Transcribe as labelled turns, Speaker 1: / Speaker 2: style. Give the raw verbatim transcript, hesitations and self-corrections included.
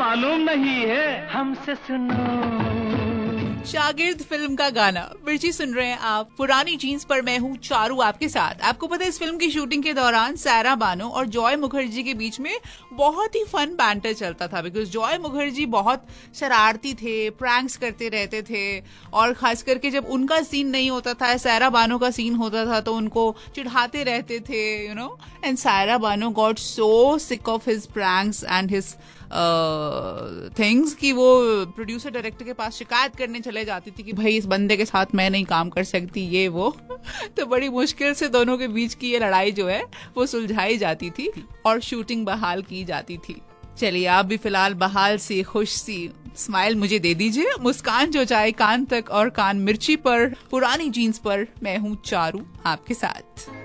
Speaker 1: मालूम नहीं है, हमसे सुनो।
Speaker 2: शागिर्द फिल्म का गाना मिर्ची सुन रहे हैं आप। पुरानी जीन्स पर मैं हूँ चारू आपके साथ। आपको पता है इस फिल्म की शूटिंग के दौरान सायरा बानो और जॉय मुखर्जी के बीच में बहुत ही फन बैंटर चलता था, बिकॉज जॉय मुखर्जी बहुत शरारती थे, प्रैंक्स करते रहते थे, और खास करके जब उनका सीन नहीं होता था, सायरा बानो का सीन होता था, तो उनको चिढ़ाते रहते थे, you know. And Saira Bano got so sick of his pranks and his things कि वो प्रोड्यूसर डायरेक्टर के पास शिकायत करने चले जाती थी कि भाई इस बंदे के साथ मैं नहीं काम कर सकती, ये वो। तो बड़ी मुश्किल से दोनों के बीच की ये लड़ाई जो है वो सुलझाई जाती थी और शूटिंग बहाल की जाती थी। चलिए आप भी फिलहाल बहाल सी खुश सी स्माइल मुझे दे दीजिए। मुस्कान जो जाए कान तक और कान मिर्ची पर, पुरानी जीन्स पर मैं हूँ चारू आपके साथ।